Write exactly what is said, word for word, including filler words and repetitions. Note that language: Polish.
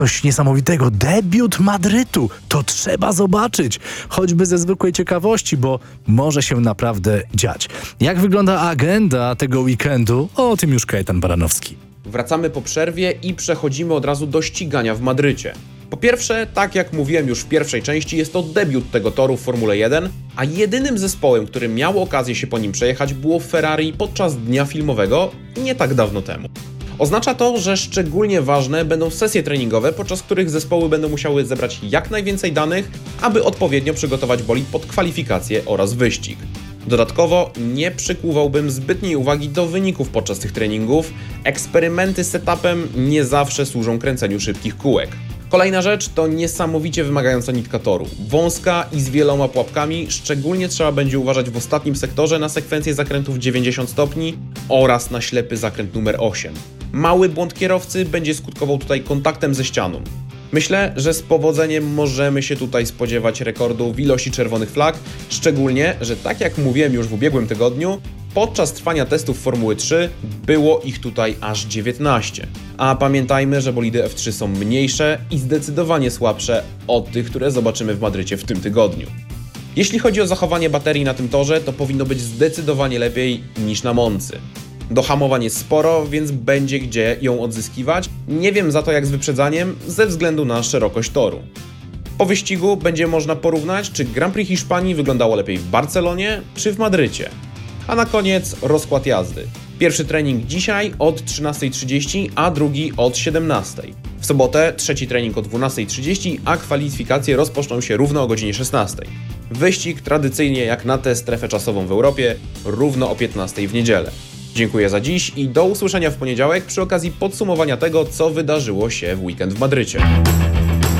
Coś niesamowitego, debiut Madrytu, to trzeba zobaczyć, choćby ze zwykłej ciekawości, bo może się naprawdę dziać. Jak wygląda agenda tego weekendu? O tym już Kajetan Baranowski. Wracamy po przerwie i przechodzimy od razu do ścigania w Madrycie. Po pierwsze, tak jak mówiłem już w pierwszej części, jest to debiut tego toru w Formule jeden, a jedynym zespołem, który miał okazję się po nim przejechać, było Ferrari podczas dnia filmowego nie tak dawno temu. Oznacza to, że szczególnie ważne będą sesje treningowe, podczas których zespoły będą musiały zebrać jak najwięcej danych, aby odpowiednio przygotować bolid pod kwalifikacje oraz wyścig. Dodatkowo nie przykuwałbym zbytniej uwagi do wyników podczas tych treningów. Eksperymenty z setupem nie zawsze służą kręceniu szybkich kółek. Kolejna rzecz to niesamowicie wymagająca nitka toru. Wąska i z wieloma pułapkami, szczególnie trzeba będzie uważać w ostatnim sektorze na sekwencję zakrętów dziewięćdziesiąt stopni oraz na ślepy zakręt numer osiem. Mały błąd kierowcy będzie skutkował tutaj kontaktem ze ścianą. Myślę, że z powodzeniem możemy się tutaj spodziewać rekordu w ilości czerwonych flag, szczególnie, że tak jak mówiłem już w ubiegłym tygodniu, podczas trwania testów Formuły trzy było ich tutaj aż dziewiętnaście. A pamiętajmy, że bolidy F trzy są mniejsze i zdecydowanie słabsze od tych, które zobaczymy w Madrycie w tym tygodniu. Jeśli chodzi o zachowanie baterii na tym torze, to powinno być zdecydowanie lepiej niż na Moncy. Do hamowań jest sporo, więc będzie gdzie ją odzyskiwać. Nie wiem za to jak z wyprzedzaniem, ze względu na szerokość toru. Po wyścigu będzie można porównać, czy Grand Prix Hiszpanii wyglądało lepiej w Barcelonie, czy w Madrycie. A na koniec rozkład jazdy. Pierwszy trening dzisiaj od trzynastej trzydzieści, a drugi od siedemnastej. W sobotę trzeci trening o dwunastej trzydzieści, a kwalifikacje rozpoczną się równo o godzinie szesnastej. Wyścig tradycyjnie jak na tę strefę czasową w Europie, równo o piętnastej w niedzielę. Dziękuję za dziś i do usłyszenia w poniedziałek przy okazji podsumowania tego, co wydarzyło się w weekend w Madrycie.